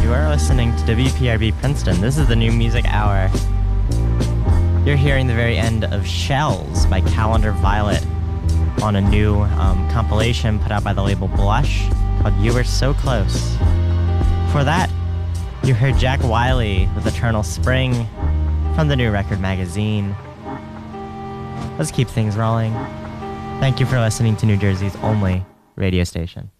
You are listening to WPRB Princeton. This is the New Music Hour. You're hearing the very end of Shells by Calendar Violet on a new compilation put out by the label Blush called You Were So Close. For that, you heard Jack Wiley with Eternal Spring from the New Record Magazine. Let's keep things rolling. Thank you for listening to New Jersey's only radio station.